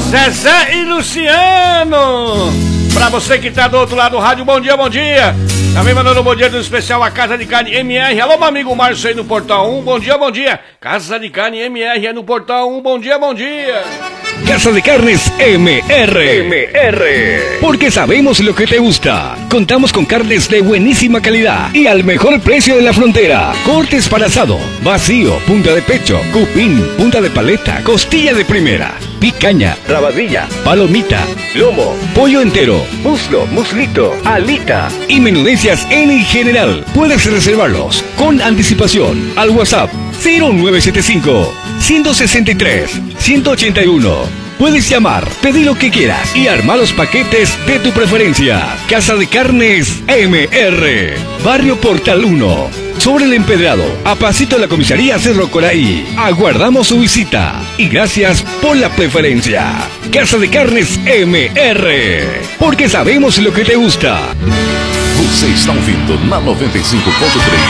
Zezé e Luciano. Pra você que tá do outro lado do rádio, bom dia, bom dia. Também mandando um bom dia do especial a Casa de Carne MR. Alô, meu amigo Márcio aí no Portal 1, bom dia, bom dia. Casa de Carne MR é no Portal 1, bom dia, bom dia. Casa de Carnes MR. Porque sabemos lo que te gusta. Contamos con carnes de buenísima calidad y al mejor precio de la frontera. Cortes para asado, vacío, punta de pecho, cupín, punta de paleta, costilla de primera, picaña, rabadilla, palomita, lomo, pollo entero, muslo, muslito, alita y menudencias en general. Puedes reservarlos con anticipación al WhatsApp 0975 163 181. Puedes llamar, pedir lo que quieras y armar los paquetes de tu preferencia. Casa de Carnes MR, Barrio Portal 1, sobre el Empedrado, a pasito de la comisaría Cerro Coraí. Aguardamos su visita y gracias por la preferencia. Casa de Carnes MR, porque sabemos lo que te gusta. Você está ouvindo na 95.3